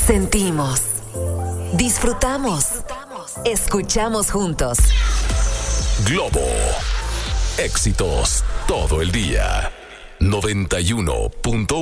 Sentimos, disfrutamos, escuchamos juntos. Globo. Éxitos todo el día. 91.1